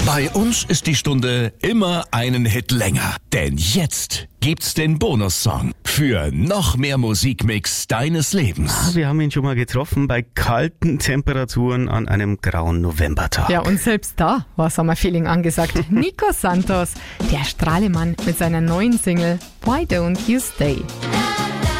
Bei uns ist die Stunde immer einen Hit länger. Denn jetzt gibt's den Bonussong für noch mehr Musikmix deines Lebens. Wir haben ihn schon mal getroffen bei kalten Temperaturen an einem grauen Novembertag. Ja, und selbst da war Sommerfeeling angesagt. Nico Santos, der Strahlemann mit seiner neuen Single Why Don't You Stay.